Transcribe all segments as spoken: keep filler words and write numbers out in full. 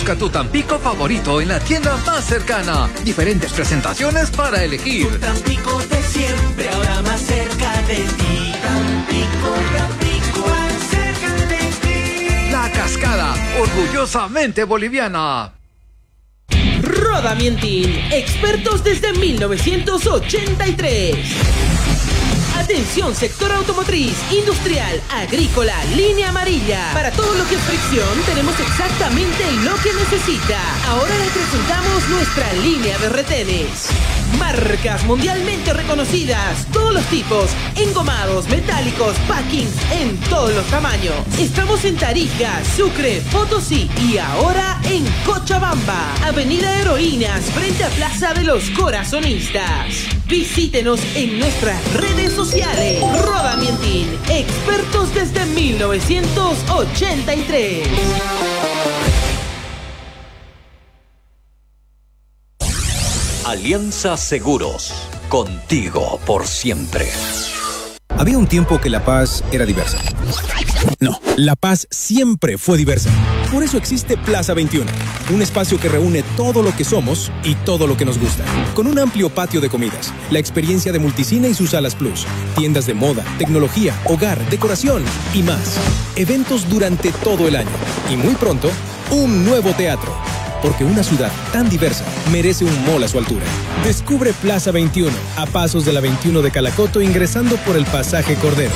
Busca tu Tampico favorito en la tienda más cercana. Diferentes presentaciones para elegir. Tu Tampico de siempre, ahora más cerca de ti. Tampico, Tampico, más cerca de ti. La Cascada, orgullosamente boliviana. Rodamientin, expertos desde mil novecientos ochenta y tres. Atención, sector automotriz, industrial, agrícola, línea amarilla. Para todo lo que es fricción, tenemos exactamente lo que necesita. Ahora les presentamos nuestra línea de retenes. Marcas mundialmente reconocidas, todos los tipos, engomados, metálicos, packings, en todos los tamaños. Estamos en Tarija, Sucre, Potosí y ahora en Cochabamba. Avenida Heroínas, frente a Plaza de los Corazonistas. Visítenos en nuestras redes sociales. Rodamientin, expertos desde mil novecientos ochenta y tres. Alianza Seguros, contigo por siempre. Había un tiempo que La Paz era diversa. No, La Paz siempre fue diversa. Por eso existe Plaza veintiuno, un espacio que reúne todo lo que somos y todo lo que nos gusta. Con un amplio patio de comidas, la experiencia de Multicine y sus salas Plus, tiendas de moda, tecnología, hogar, decoración y más. Eventos durante todo el año. Y muy pronto, un nuevo teatro. Porque una ciudad tan diversa merece un mall a su altura. Descubre Plaza veintiuno, a pasos de la veintiuno de Calacoto, ingresando por el pasaje Cordero.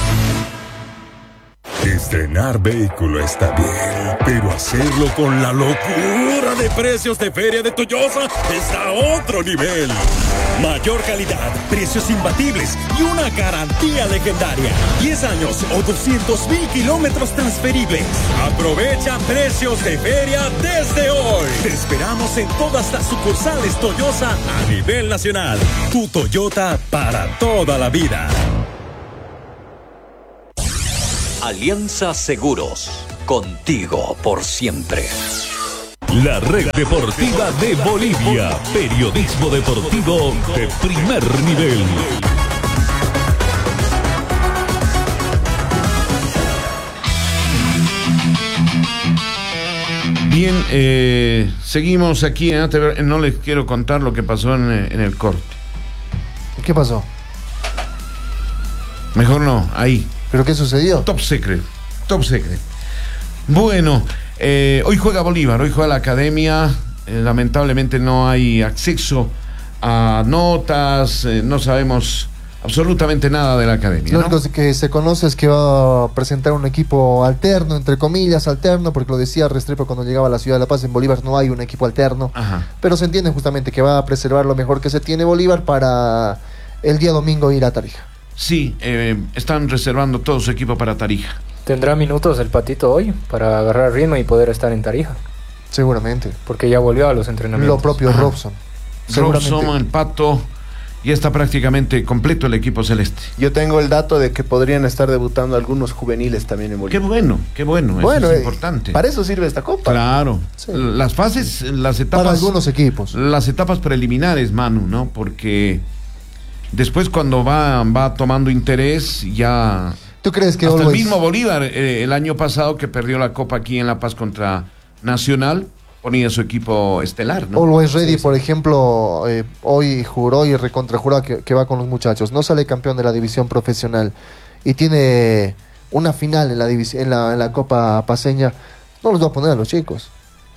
Estrenar vehículo está bien, pero hacerlo con la locura de precios de Feria de Toyosa está a otro nivel. Mayor calidad, precios imbatibles y una garantía legendaria. diez años o doscientos mil kilómetros transferibles. Aprovecha precios de feria desde hoy. Te esperamos en todas las sucursales Toyosa a nivel nacional. Tu Toyota para toda la vida. Alianza Seguros, contigo por siempre. La Red Deportiva de Bolivia, periodismo deportivo de primer nivel. Bien, eh, seguimos aquí en A T V. No les quiero contar lo que pasó en, en el corte. ¿Qué pasó? Mejor no, ahí. ¿Pero qué sucedió? Top secret, top secret. Bueno, eh, hoy juega Bolívar, hoy juega la Academia. Eh, lamentablemente no hay acceso a notas, eh, no sabemos absolutamente nada de la Academia, Lo ¿no? único que se conoce es que va a presentar un equipo alterno, entre comillas, alterno, porque lo decía Restrepo cuando llegaba a la ciudad de La Paz. En Bolívar no hay un equipo alterno. Ajá. Pero se entiende justamente que va a preservar lo mejor que se tiene Bolívar para el día domingo ir a Tarija. Sí, eh, están reservando todo su equipo para Tarija. ¿Tendrá minutos el Patito hoy para agarrar ritmo y poder estar en Tarija? Seguramente. Porque ya volvió a los entrenamientos. Lo propio Ajá. Robson. Robson, el Pato, ya está prácticamente completo el equipo celeste. Yo tengo el dato de que podrían estar debutando algunos juveniles también en Bolivia. Qué bueno, qué bueno, Bueno, eso es eh, importante. Para eso sirve esta copa. Claro. Sí. Las fases, las etapas. Para algunos equipos. Las etapas preliminares, Manu, ¿no? Porque después cuando va, va tomando interés, ya. ¿Tú crees que hasta Always... el mismo Bolívar, eh, el año pasado que perdió la Copa aquí en La Paz contra Nacional, ponía su equipo estelar, ¿no? Always Ready, Sí, sí. por ejemplo, eh, hoy juró y recontrajuró que, que va con los muchachos. No sale campeón de la división profesional y tiene una final en la, división, en la, en la Copa Paceña. No los va a poner a los chicos.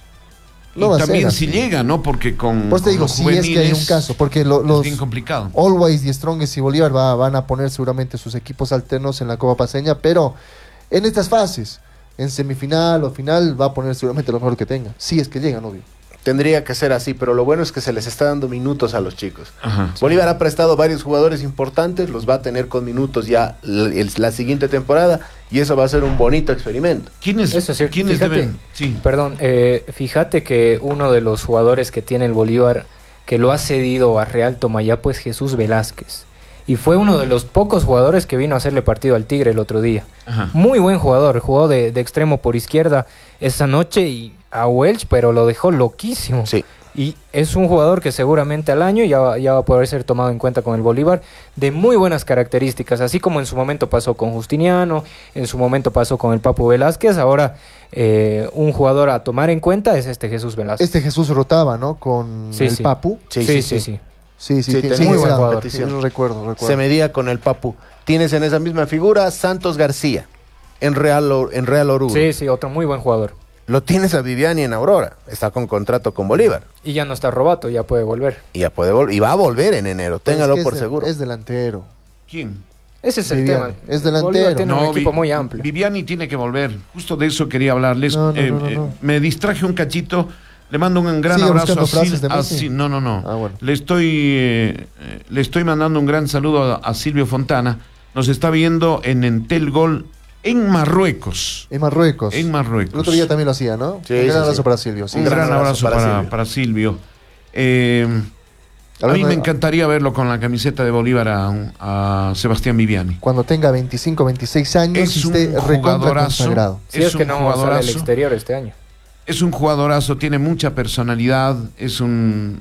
No va y a también ser si así. llega, ¿no? Porque con, Pues te con digo, los si es que hay un juveniles caso, porque lo- es los bien complicado. Always y Strongest y Bolívar va- van a poner seguramente sus equipos alternos en la Copa Paceña, pero en estas fases, en semifinal o final, va a poner seguramente lo mejor que tenga. Si es que llegan, obvio. Tendría que ser así, pero lo bueno es que se les está dando minutos a los chicos. Ajá. Bolívar ha prestado varios jugadores importantes, los va a tener con minutos ya l- el- la siguiente temporada y eso va a ser un bonito experimento. ¿Quiénes, Eso es cierto. ¿quiénes Fíjate, deben? Sí. Perdón, eh, fíjate que uno de los jugadores que tiene el Bolívar que lo ha cedido a Real Tomayapo es Jesús Velázquez. Y fue uno de los pocos jugadores que vino a hacerle partido al Tigre el otro día. Ajá. Muy buen jugador, jugó de, de extremo por izquierda esa noche y a Welch, pero lo dejó loquísimo. Sí. Y es un jugador que seguramente al año ya va, ya va a poder ser tomado en cuenta con el Bolívar, de muy buenas características, así como en su momento pasó con Justiniano, en su momento pasó con el Papu Velázquez. Ahora eh, un jugador a tomar en cuenta es este Jesús Velázquez. Este Jesús rotaba, ¿no? Con Sí, el sí. Papu. Sí, sí, sí. sí. Sí, sí, Sí, sí, tenía sí, muy esa buen jugador. competición. Sí, recuerdo, recuerdo. Se medía con el Papu. Tienes en esa misma figura Santos García, en Real, Or- en Real Oruro. Sí, sí, otro muy buen jugador. Lo tienes a Viviani en Aurora, está con contrato con Bolívar. Y ya no está Robato, ya puede volver. Y ya puede vol- y va a volver en enero, téngalo Es que por es de- seguro. Es delantero. ¿Quién? Ese es el Viviani, tema. es delantero. Bolívar tiene un equipo Vi- muy amplio. Viviani tiene que volver. Justo de eso quería hablarles. No, no, Eh, no, no, eh, no. me distraje un cachito. Le mando un gran Sigue abrazo buscando a, frases Sil- de a Messi. Sil- No, no, no. Ah, bueno. Le estoy eh, eh, le estoy mandando un gran saludo a, a Silvio Fontana. Nos está viendo en Entel Gol en Marruecos. En Marruecos. En Marruecos. El otro día también lo hacía, ¿no? Sí, un sí, gran abrazo sí. para Silvio. Sí, un gran, abrazo, para, Silvio. para Silvio. Eh, a mí Hablando me de- encantaría verlo con la camiseta de Bolívar a, a Sebastián Viviani. Cuando tenga veinticinco, veintiséis años Es y un esté recontra jugadorazo. consagrado. Si es, es que un no sale al jugadorazo. exterior este año. Es un jugadorazo, tiene mucha personalidad, es un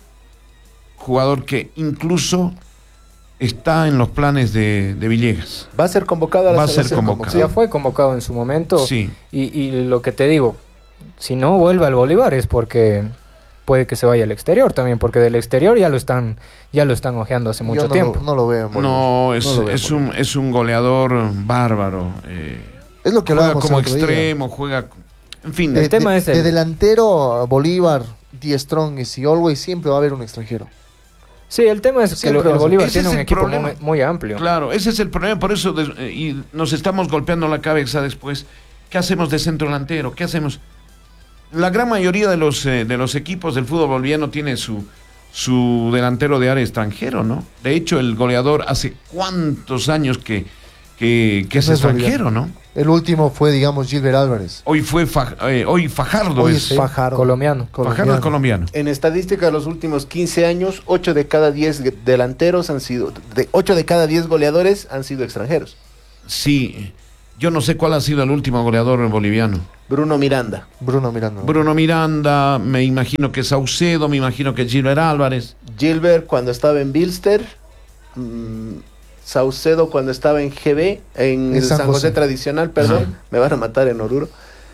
jugador que incluso está en los planes de, de Villegas. Va a ser convocado a la Va a ser selección. convocado. Ya fue convocado en su momento. Sí. Y, y lo que te digo, si no vuelve al Bolívar es porque puede que se vaya al exterior también, porque del exterior ya lo están ya lo están ojeando hace mucho Yo no tiempo. Lo, no lo veo en Bolívar. No, es, No lo veo es, en un, es un goleador bárbaro. eh, Es lo que juega hablábamos como el otro día. extremo, juega... En fin, De, El tema de- es el- de delantero, Bolívar, Die Strong y Always siempre va a haber un extranjero. Sí, el tema es que Siempre lo- el va a ser- Bolívar ese tiene es un el equipo problema. muy, muy amplio. claro, ese es el problema, por eso de- eh, y nos estamos golpeando la cabeza después. ¿Qué hacemos de centro delantero? ¿Qué hacemos? La gran mayoría de los, eh, de los equipos del fútbol boliviano tiene su, su delantero de área extranjero, ¿no? De hecho, el goleador hace cuántos años que, que, que es No es extranjero, boliviano. ¿no? El último fue, digamos, Gilbert Álvarez. Hoy fue Faj- eh, hoy Fajardo Hoy es, es Fajardo. Colombiano. Fajardo es colombiano. En estadística de los últimos quince años, ocho de cada diez delanteros han sido, de ocho de cada diez goleadores han sido extranjeros. Sí, yo no sé cuál ha sido el último goleador boliviano. Bruno Miranda. Bruno Miranda. Bruno Miranda, me imagino que Saucedo, me imagino que Gilbert Álvarez. Gilbert cuando estaba en Bilster. mm, Saucedo cuando estaba en G B, en En el San San José, José. Tradicional, perdón, Ajá. me van a matar en Oruro.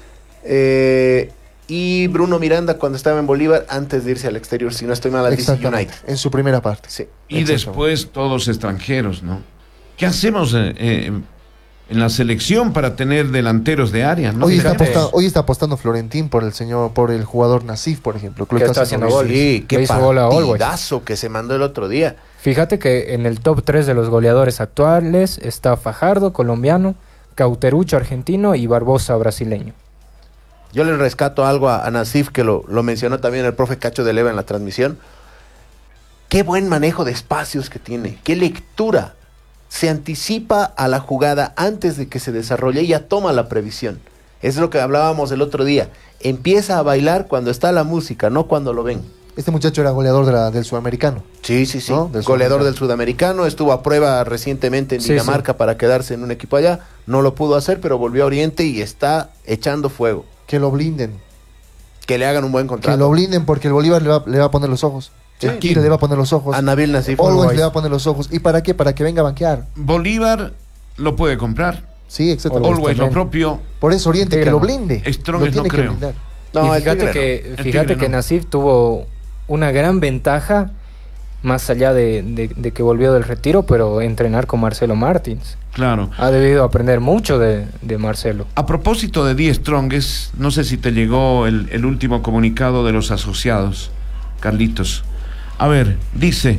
Eh, y Bruno Miranda cuando estaba en Bolívar antes de irse al exterior, si no estoy mal, al D C Exactamente. United. En su primera parte. Sí. Y Exacto. después todos extranjeros, ¿no? ¿Qué hacemos eh, eh, en la selección para tener delanteros de área? ¿no? Hoy, está Fíjate. apostando, hoy está apostando Florentín por el señor, por el jugador Nasif, por ejemplo. Que lo Que está haciendo bien. goles. Sí, Le qué hizo gol a Always. partidazo que se mandó el otro día. Fíjate que en el top tres de los goleadores actuales está Fajardo, colombiano, Cauterucho, argentino, y Barbosa, brasileño. Yo le rescato algo a, a Nasif, que lo, lo mencionó también el profe Cacho de Leva en la transmisión. Qué buen manejo de espacios que tiene, qué lectura. Se anticipa a la jugada antes de que se desarrolle y ya toma la previsión. Es lo que hablábamos el otro día. Empieza a bailar cuando está la música, no cuando lo ven. Este muchacho era goleador de la- del sudamericano. Sí, sí, sí. ¿No? Del Goleador Sudamericano. del Sudamericano, estuvo a prueba recientemente en Sí, Dinamarca para quedarse en un equipo allá. No lo pudo hacer, pero volvió a Oriente y está echando fuego. Que lo blinden. Que le hagan un buen Que contrato. lo blinden porque el Bolívar le va, le va a poner los ojos. Sí. El Tigre le va a poner los ojos. A Nabil Nasif. Always Always. le va a poner los ojos. ¿Y para qué? Para que venga a banquear. Bolívar lo puede comprar. Sí, exactamente. Always lo también. propio. Por eso Oriente, Tigre que lo no. blinde. Strong lo no tiene que creo. blindar. No, y el fíjate Tigre que, El fíjate Tigre que no. Nasif tuvo una gran ventaja, más allá de, de- de que volvió del retiro, pero entrenar con Marcelo Martins. Claro. Ha debido aprender mucho de, de Marcelo. A propósito de Die Strongest, no sé si te llegó el, el último comunicado de los asociados, Carlitos. A ver, dice,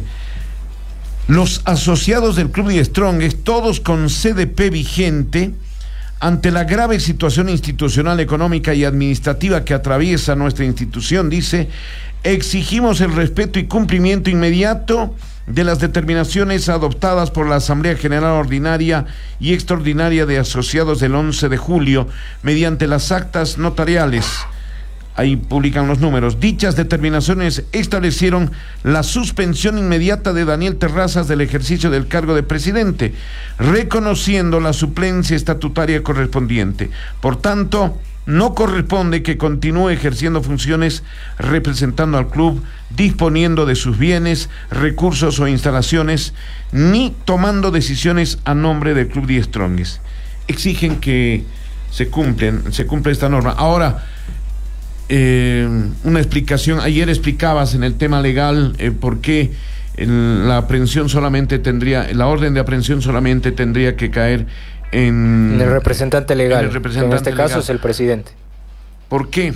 los asociados del Club Die Strongest, todos con C D P vigente, ante la grave situación institucional, económica y administrativa que atraviesa nuestra institución, dice, exigimos el respeto y cumplimiento inmediato de las determinaciones adoptadas por la Asamblea General Ordinaria y Extraordinaria de Asociados del once de julio mediante las actas notariales. Ahí publican los números. Dichas determinaciones establecieron la suspensión inmediata de Daniel Terrazas del ejercicio del cargo de presidente, reconociendo la suplencia estatutaria correspondiente. Por tanto, no corresponde que continúe ejerciendo funciones representando al club, disponiendo de sus bienes, recursos o instalaciones, ni tomando decisiones a nombre del Club Die Strongest. Exigen que se cumplen, se cumpla esta norma. Ahora, eh, una explicación, ayer explicabas en el tema legal eh, por qué el, la aprehensión solamente tendría, la orden de aprehensión solamente tendría que caer en, en el representante legal, en, el representante que en este legal. caso es el presidente. ¿Por qué?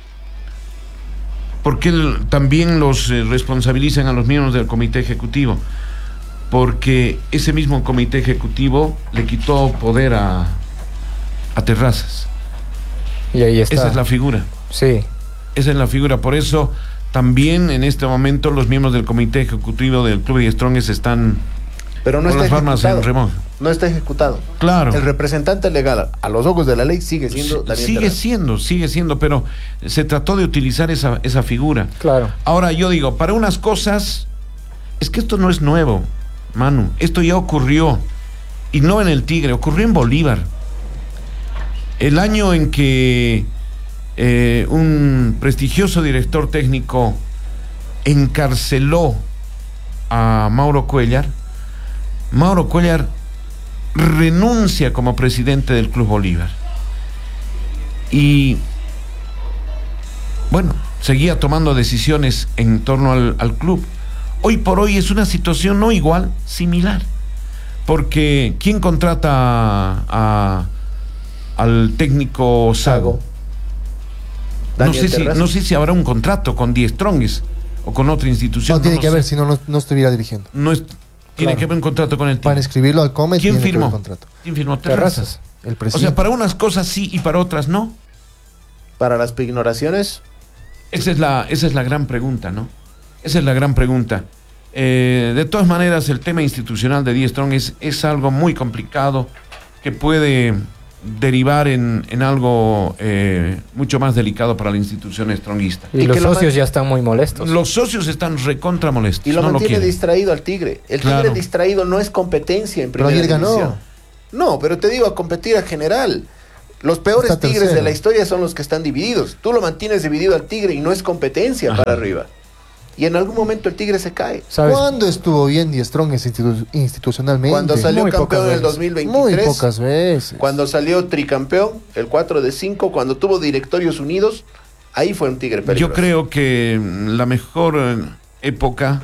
Porque el, también los eh, responsabilizan a los miembros del comité ejecutivo, porque ese mismo comité ejecutivo le quitó poder a, a Terrazas. Y ahí está. Esa es la figura. Sí. Esa es la figura. Por eso también en este momento los miembros del comité ejecutivo del Club Die Strongest están Pero no con está las palmas ejecutado. en remojo. No está ejecutado. Claro. El representante legal, a los ojos de la ley, sigue siendo Daniel Sigue Terrazas. siendo, sigue siendo, pero se trató de utilizar esa, esa figura. Claro. Ahora yo digo, para unas cosas, es que esto no es nuevo, Manu. Esto ya ocurrió, y no en el Tigre, ocurrió en Bolívar. El año en que eh, un prestigioso director técnico encarceló a Mauro Cuéllar, Mauro Cuéllar renuncia como presidente del Club Bolívar. Y bueno, seguía tomando decisiones en torno al, al club. Hoy por hoy es una situación no igual, similar. Porque ¿quién contrata a, a, al técnico Sago? No sé, si, no sé si habrá un contrato con Die Strongest o con otra institución. No, tiene no que sé. haber, si no, no, no estuviera dirigiendo. No es, tiene Claro. que haber un contrato con el Tigre. Para escribirlo al Comet ¿Quién tiene que firmó? haber contrato. ¿Quién firmó? Terrazas. Terrazas. El O presidente. sea, para unas cosas sí y para otras no. Para las pignoraciones, Esa es la, esa es la gran pregunta, ¿no? Esa es la gran pregunta. Eh, de todas maneras, el tema institucional de Die Strongest es, es algo muy complicado que puede derivar en, en algo eh, mucho más delicado para la institución stronguista. Y, Y los que lo socios man- ya están muy molestos. Los socios están recontra molestos. y lo no lo mantiene quieren. distraído al Tigre. El Claro. Tigre distraído no es competencia en Pero primera ayer ganó. división. No, pero te digo, a competir a general. Los peores Está Tigres tercero. de la historia son los que están divididos. Tú lo mantienes dividido al Tigre y no es competencia Ajá. para arriba. Y en algún momento el Tigre se cae. ¿Sabes? ¿Cuándo estuvo bien Die Strongest institu- institucionalmente? Cuando salió Muy campeón pocas en el veces. dos mil Muy veintitrés. pocas veces. Cuando salió tricampeón, el cuatro de cinco, cuando tuvo directorios unidos, ahí fue un Tigre peligroso. Yo creo que la mejor eh, época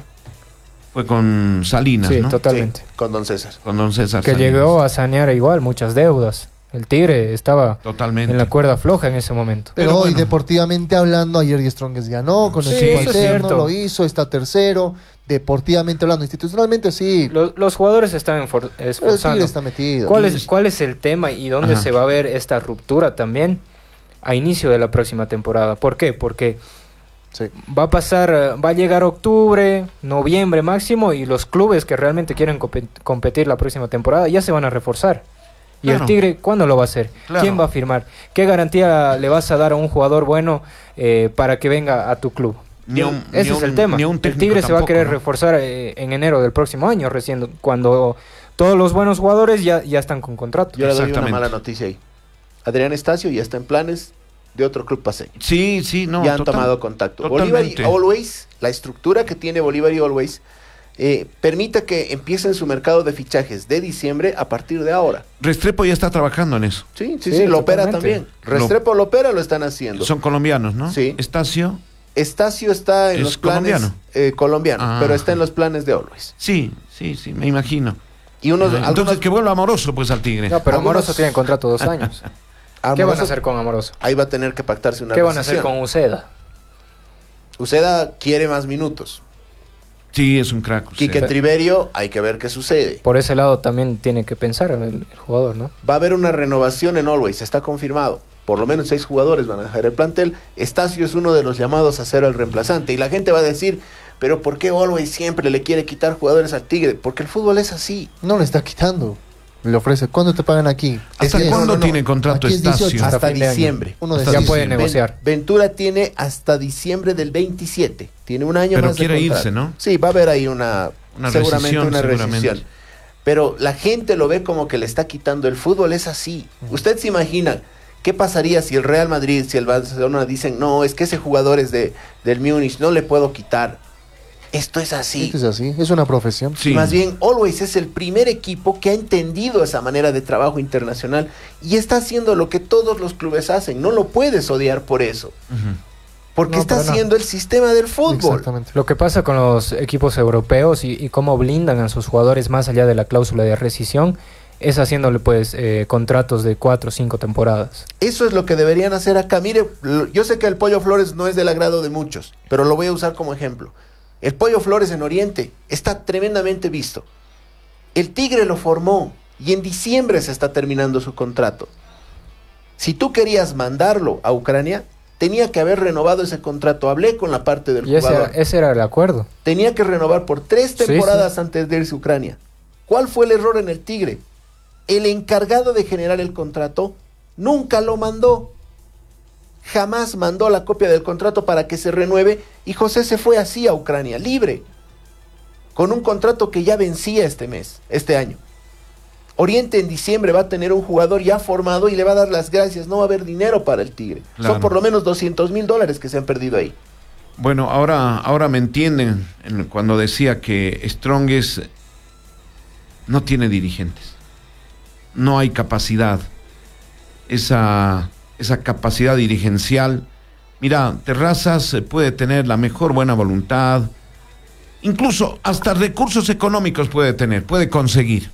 fue con Salinas, Sí, ¿no? totalmente. Sí, con Don César. Con don César Que Salinas. llegó a sanear igual muchas deudas. El Tigre estaba Totalmente. en la cuerda floja en ese momento. Pero, Pero hoy, bueno. deportivamente hablando, ayer Die Strongest ganó con el Sí, equipo eso es alterno, cierto. lo hizo, está tercero. Deportivamente hablando, institucionalmente sí. Los, los jugadores están enfor- Pero el esforzando. Tigre está metido. ¿Cuál es, ¿Cuál es el tema y dónde Ajá. se va a ver esta ruptura también a inicio de la próxima temporada? ¿Por qué? Porque Sí. va a pasar, eh, va a llegar octubre, noviembre máximo y los clubes que realmente quieren compe- competir la próxima temporada ya se van a reforzar. ¿Y Claro. el Tigre cuándo lo va a hacer? Claro. ¿Quién va a firmar? ¿Qué garantía le vas a dar a un jugador bueno eh, para que venga a tu club? Ni a un- Ese ni a es el un- tema. ni a un El técnico Tigre se va a tampoco, querer ¿no? reforzar eh, en enero del próximo año, recién cuando todos los buenos jugadores ya, ya están con contrato. Yo le doy una Exactamente. mala noticia ahí. Adrián Estacio ya está en planes de otro club paseño. Sí, sí, no. ya han total- tomado contacto. totalmente. Bolívar y Always, la estructura que tiene Bolívar y Always, eh, permite que empiecen su mercado de fichajes de diciembre a partir de ahora. Restrepo ya está trabajando en eso. Sí, sí, Sí, sí, lo opera totalmente. también. Restrepo lo opera, lo están haciendo. Son colombianos, ¿no? Sí. Estacio, Estacio está en ¿Es los planes colombiano? eh, colombiano, Ah. pero está en los planes de Always. sí, sí, sí, me imagino. Y unos, Ah, Entonces algunos- que vuelva Amoroso, pues, al Tigre. No, pero Algunos- Amoroso tiene contrato dos años. ¿Qué van a hacer con Amoroso? Ahí va a tener que pactarse una ¿Qué van a hacer rescisión. con Uceda? Uceda quiere más minutos. Sí, es un crack. Quique sí. Triverio, hay que ver qué sucede. Por ese lado también tiene que pensar el, el jugador, ¿no? Va a haber una renovación en Always, está confirmado. Por lo menos seis jugadores van a dejar el plantel. Estacio es uno de los llamados a ser el reemplazante. Y la gente va a decir, pero ¿por qué Always siempre le quiere quitar jugadores al Tigre? Porque el fútbol es así. No le está quitando. Le ofrece. ¿Cuándo te pagan aquí? ¿Hasta Es- cuándo no, no, tiene contrato aquí es Estacio? dieciocho. Hasta fin de año. diciembre. Uno de Hasta Ya seis. puede diciembre. negociar. Ven- Ventura tiene hasta diciembre del veintisiete. Tiene un año Pero más de quiere contrato. irse, ¿no? Sí, va a haber ahí una, Una seguramente rescisión, una seguramente. rescisión. Pero la gente lo ve como que le está quitando. El fútbol es así. Usted se imagina ¿Qué pasaría si el Real Madrid, si el Barcelona dicen, no, es que ese jugador es de, del Múnich, no le puedo quitar? Esto es así. Esto es así, es una profesión. Sí. Más bien, Always es el primer equipo que ha entendido esa manera de trabajo internacional y está haciendo lo que todos los clubes hacen. No lo puedes odiar por eso. Uh-huh. Porque no, está haciendo no. el sistema del fútbol. Exactamente. Lo que pasa con los equipos europeos y, y cómo blindan a sus jugadores más allá de la cláusula de rescisión es haciéndole pues eh, contratos de cuatro o cinco temporadas. Eso es lo que deberían hacer acá. Mire, yo sé que el Pollo Flores no es del agrado de muchos, pero lo voy a usar como ejemplo. El Pollo Flores en Oriente está tremendamente visto. El Tigre lo formó y en diciembre se está terminando su contrato. Si tú querías mandarlo a Ucrania, tenía que haber renovado ese contrato. Hablé con la parte del y ese jugador. Era, ese era el acuerdo. Tenía que renovar por tres temporadas sí, sí. antes de irse a Ucrania. ¿Cuál fue el error en el Tigre? El encargado de generar el contrato nunca lo mandó. Jamás mandó la copia del contrato para que se renueve y José se fue así a Ucrania, libre, con un contrato que ya vencía este mes, este año. Oriente en diciembre va a tener un jugador ya formado y le va a dar las gracias, no va a haber dinero para el Tigre. Claro. Son por lo menos doscientos mil dólares que se han perdido ahí. Bueno, ahora, ahora me entienden cuando decía que Strongest no tiene dirigentes. No hay capacidad. Esa... esa capacidad dirigencial. Mira, Terrazas puede tener la mejor buena voluntad, incluso hasta recursos económicos puede tener, puede conseguir.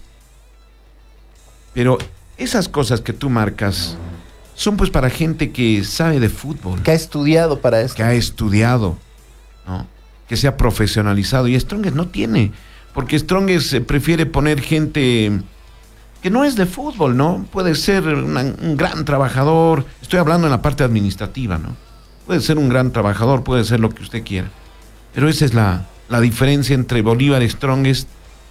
Pero esas cosas que tú marcas son pues para gente que sabe de fútbol. Que ha estudiado para esto. Que ha estudiado, ¿no? Que se ha profesionalizado. Y Strongest no tiene, porque Strongest prefiere poner gente que no es de fútbol, ¿no? Puede ser una, un gran trabajador, estoy hablando en la parte administrativa, ¿no? Puede ser un gran trabajador, puede ser lo que usted quiera. Pero esa es la, la diferencia entre Bolívar, Strongest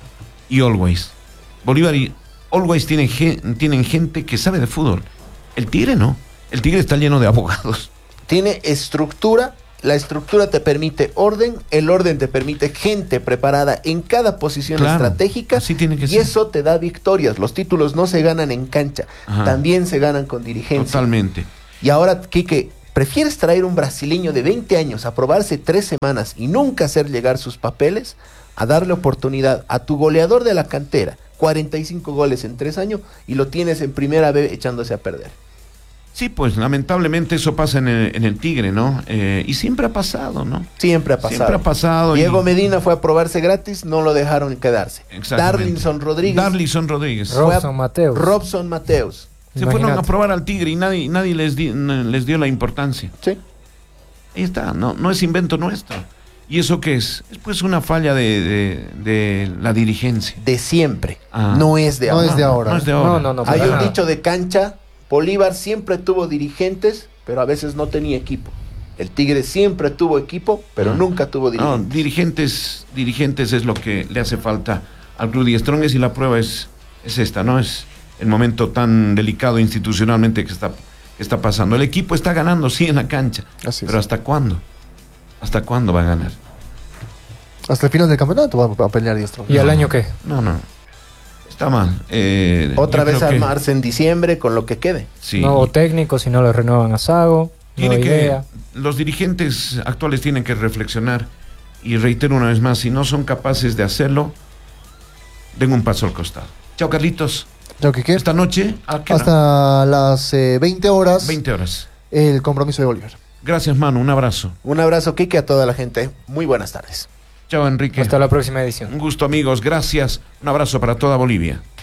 y Always. Bolívar y Always tienen, tienen gente que sabe de fútbol. El Tigre no. El Tigre está lleno de abogados. Tiene estructura. La estructura te permite orden, el orden te permite gente preparada en cada posición claro, estratégica así tiene que y ser. Eso te da victorias. Los títulos no se ganan en cancha, Ajá. también se ganan con dirigencia. Totalmente. Y ahora, Quique, ¿prefieres traer un brasileño de veinte años a probarse tres semanas y nunca hacer llegar sus papeles? A darle oportunidad a tu goleador de la cantera, cuarenta y cinco goles en tres años y lo tienes en primera B echándose a perder. Sí, pues lamentablemente eso pasa en el, en el Tigre, ¿no? Eh, y siempre ha pasado, ¿no? Siempre ha pasado. Siempre ha pasado. Diego y... Medina fue a probarse gratis, no lo dejaron quedarse. Darlinson Rodríguez. Darlinson Rodríguez. Robson Mateus. Robson Mateus. Se Imagínate. fueron a probar al Tigre y nadie, nadie les, di, les dio la importancia. Sí. Ahí está, no, no es invento nuestro. ¿Y eso qué es? Es pues una falla de, de, de la dirigencia. De siempre. Ah. No es de no ahora. Es de ahora. No es de ahora. No, no, no, Hay un nada. dicho de cancha. Bolívar siempre tuvo dirigentes, pero a veces no tenía equipo. El Tigre siempre tuvo equipo, pero no. nunca tuvo dirigentes. No, dirigentes, dirigentes es lo que le hace falta al club de Strongest y la prueba es, es esta, ¿no? Es el momento tan delicado institucionalmente que está, que está pasando. El equipo está ganando, sí, en la cancha. Así pero es. ¿hasta cuándo? ¿Hasta cuándo va a ganar? Hasta el final del campeonato va a pelear y Strongest. ¿Y el año qué? No, no. Está mal. Eh, Otra vez armarse que... en diciembre con lo que quede. Sí. Nuevo técnico, si no lo renuevan a Sago. Tiene que, idea. Los dirigentes actuales tienen que reflexionar y reitero una vez más, si no son capaces de hacerlo, den un paso al costado. Chao, Carlitos. Chao, Quique. Esta noche ¿a qué hasta hora? Las eh, veinte horas. veinte horas. El compromiso de Bolívar. Gracias, Manu. Un abrazo. Un abrazo, Quique, a toda la gente. Muy buenas tardes. Chao, Enrique. Hasta la próxima edición. Un gusto, amigos. Gracias. Un abrazo para toda Bolivia.